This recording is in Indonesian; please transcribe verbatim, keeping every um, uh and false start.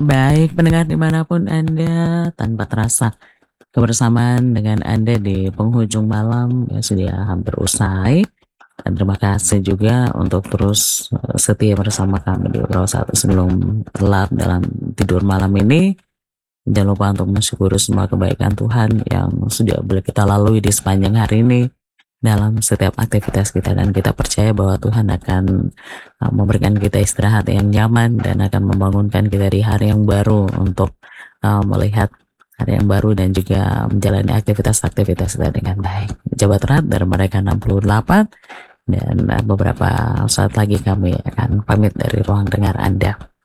Baik, pendengar dimanapun Anda, tanpa terasa kebersamaan dengan Anda di penghujung malam yang sudah hampir usai. Dan terima kasih juga untuk terus eh, setia bersama kami di beberapa saat sebelum gelap dalam tidur malam ini. Jangan lupa untuk mensyukuri semua kebaikan Tuhan yang sudah boleh kita lalui di sepanjang hari ini dalam setiap aktivitas kita, dan kita percaya bahwa Tuhan akan uh, memberikan kita istirahat yang nyaman dan akan membangunkan kita di hari yang baru untuk uh, melihat hari yang baru dan juga menjalani aktivitas-aktivitas kita dengan baik. Jabat erat dari mereka enam puluh delapan, dan uh, beberapa saat lagi kami akan pamit dari ruang dengar Anda.